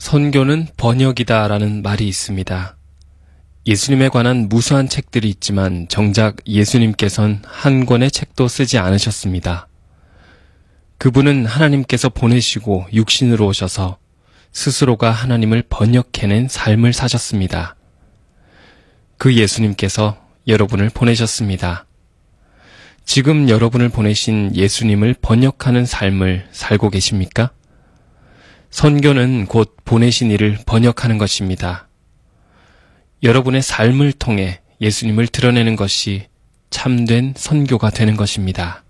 선교는 번역이다라는 말이 있습니다. 예수님에 관한 무수한 책들이 있지만 정작 예수님께서는 한 권의 책도 쓰지 않으셨습니다. 그분은 하나님께서 보내시고 육신으로 오셔서 스스로가 하나님을 번역해낸 삶을 사셨습니다. 그 예수님께서 여러분을 보내셨습니다. 지금 여러분을 보내신 예수님을 번역하는 삶을 살고 계십니까? 선교는 곧 보내신 이를 번역하는 것입니다. 여러분의 삶을 통해 예수님을 드러내는 것이 참된 선교가 되는 것입니다.